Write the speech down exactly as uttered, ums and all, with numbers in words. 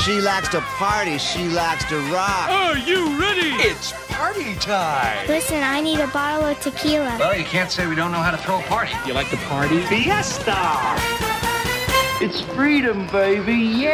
She likes to party. She likes to rock. Are you ready? It's party time. Listen, I need a bottle of tequila. Well, you can't say we don't know how to throw a party. You like to party? Fiesta! It's freedom, baby, yeah!